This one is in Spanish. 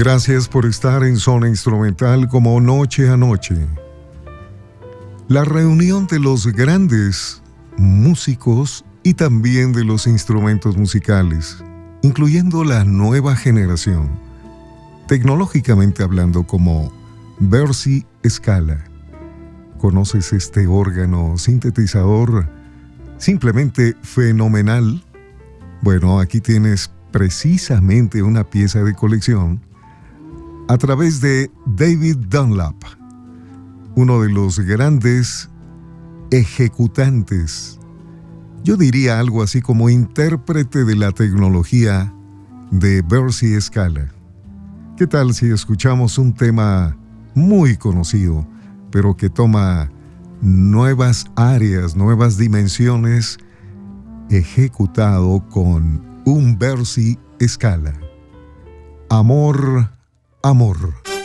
Gracias por estar en Zona Instrumental como Noche a Noche. La reunión de los grandes músicos y también de los instrumentos musicales, incluyendo la nueva generación, tecnológicamente hablando como Versi Scala. ¿Conoces este órgano sintetizador simplemente fenomenal? Bueno, aquí tienes precisamente una pieza de colección a través de David Dunlap, uno de los grandes ejecutantes, yo diría algo así como intérprete de la tecnología de Versi Scala. ¿Qué tal si escuchamos un tema muy conocido, pero que toma nuevas áreas, nuevas dimensiones, ejecutado con un Versi Scala? Amor, amor.